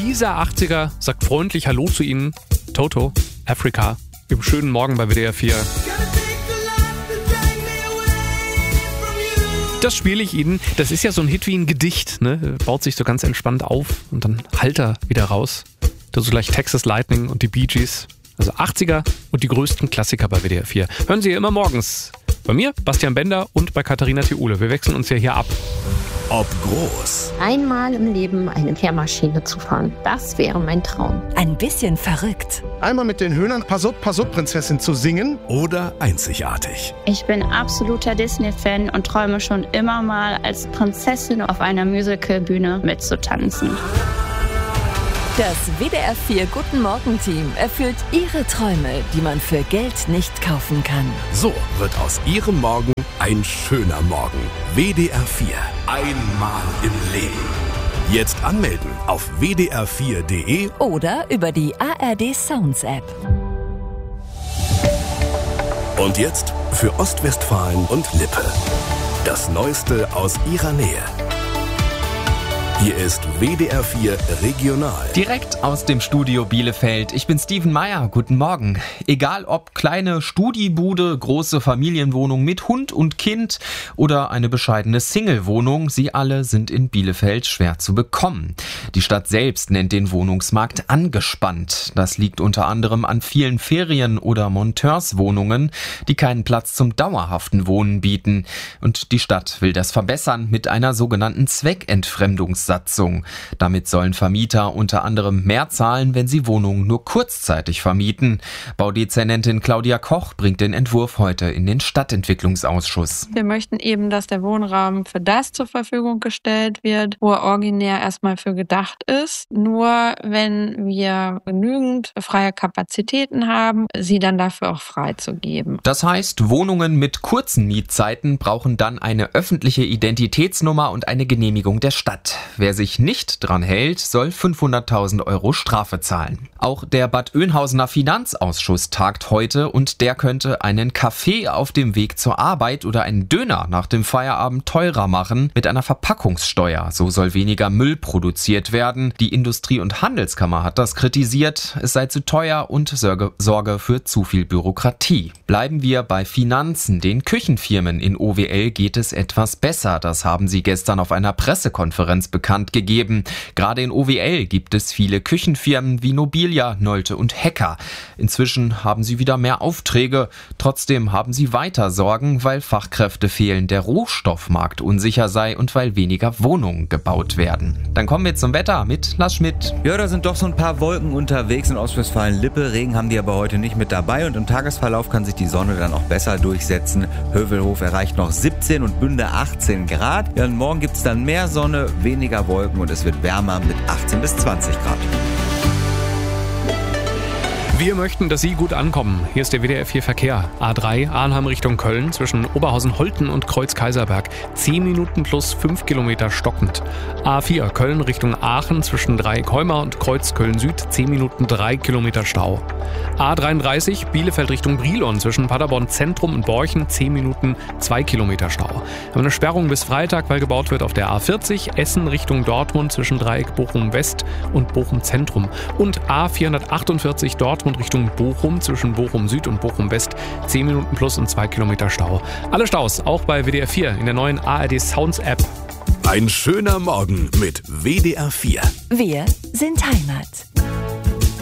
Dieser 80er sagt freundlich Hallo zu Ihnen. Toto, Africa, im schönen Morgen bei WDR 4. Das spiele ich Ihnen. Das ist ja so ein Hit wie ein Gedicht, ne? Baut sich so ganz entspannt auf und dann hallt er wieder raus. So gleich Texas Lightning und die Bee Gees. Also 80er und die größten Klassiker bei WDR 4. Hören Sie immer morgens. Bei mir, Bastian Bender, und bei Katharina Theule. Wir wechseln uns ja hier ab. Ob groß Einmal im Leben eine Kehrmaschine zu fahren, das wäre mein Traum. Ein bisschen verrückt. Einmal mit den Höhnern Pass up, Prinzessin zu singen. oder einzigartig. Ich bin absoluter Disney-Fan und träume schon immer mal, als Prinzessin auf einer Musicalbühne mitzutanzen. Das WDR 4 Guten Morgen-Team erfüllt Ihre Träume, die man für Geld nicht kaufen kann. So wird aus Ihrem Morgen ein schöner Morgen. WDR 4. Einmal im Leben. Jetzt anmelden auf wdr4.de. Oder über die ARD Sounds App. Und jetzt für Ostwestfalen und Lippe. Das Neueste aus ihrer Nähe. Hier ist WDR 4 Regional. Direkt aus dem Studio Bielefeld. Ich bin Steven Meyer. Guten Morgen. Egal ob kleine Studibude, große Familienwohnung mit Hund und Kind oder eine bescheidene Singlewohnung, sie alle sind in Bielefeld schwer zu bekommen. Die Stadt selbst nennt den Wohnungsmarkt angespannt. Das liegt unter anderem an vielen Ferien- oder Monteurswohnungen, die keinen Platz zum dauerhaften Wohnen bieten. Und die Stadt will das verbessern mit einer sogenannten Zweckentfremdungssatzung. Damit sollen Vermieter unter anderem mehr zahlen, wenn sie Wohnungen nur kurzzeitig vermieten. Baudezernentin Claudia Koch bringt den Entwurf heute in den Stadtentwicklungsausschuss. Wir möchten eben, dass der Wohnraum für das zur Verfügung gestellt wird, wo er originär erstmal für gedacht ist. Nur wenn wir genügend freie Kapazitäten haben, sie dann dafür auch freizugeben. Das heißt, Wohnungen mit kurzen Mietzeiten brauchen dann eine öffentliche Identitätsnummer und eine Genehmigung der Stadt. Wer sich nicht dran hält, soll 500.000 € Strafe zahlen. Auch der Bad Oeynhausener Finanzausschuss tagt heute und der könnte einen Kaffee auf dem Weg zur Arbeit oder einen Döner nach dem Feierabend teurer machen mit einer Verpackungssteuer. So soll weniger Müll produziert werden. Die Industrie- und Handelskammer hat das kritisiert. Es sei zu teuer und sorge für zu viel Bürokratie. Bleiben wir bei Finanzen. Den Küchenfirmen in OWL geht es etwas besser. Das haben sie gestern auf einer Pressekonferenz bekannt gegeben. Gerade in OWL gibt es viele Küchenfirmen wie Nobilia, Nolte und Hecker. Inzwischen haben sie wieder mehr Aufträge. Trotzdem haben sie weiter Sorgen, weil Fachkräfte fehlen, der Rohstoffmarkt unsicher sei und weil weniger Wohnungen gebaut werden. Dann kommen wir zum Wetter mit Lars Schmidt. Ja, da sind doch so ein paar Wolken unterwegs in Ostwestfalen-Lippe. Regen haben die aber heute nicht mit dabei und im Tagesverlauf kann sich die Sonne dann auch besser durchsetzen. Hövelhof erreicht noch 17 und Bünde 18 Grad. Ja, und morgen gibt es dann mehr Sonne, weniger Wolken und es wird wärmer mit 18 bis 20 Grad. Wir möchten, dass Sie gut ankommen. Hier ist der WDR 4 Verkehr. A3 Arnhem Richtung Köln zwischen Oberhausen-Holten und Kreuz-Kaiserberg. 10 Minuten plus 5 Kilometer stockend. A4 Köln Richtung Aachen zwischen Dreieck-Heumar und Kreuz Köln-Süd. 10 Minuten 3 Kilometer Stau. A33 Bielefeld Richtung Brilon zwischen Paderborn Zentrum und Borchen. 10 Minuten 2 Kilometer Stau. Wir haben eine Sperrung bis Freitag, weil gebaut wird auf der A40 Essen Richtung Dortmund zwischen Dreieck Bochum-West und Bochum-Zentrum. Und A448 Dortmund Richtung Bochum zwischen Bochum Süd und Bochum West. 10 Minuten plus und 2 Kilometer Stau. Alle Staus auch bei WDR 4 in der neuen ARD Sounds App. Ein schöner Morgen mit WDR 4. Wir sind Heimat.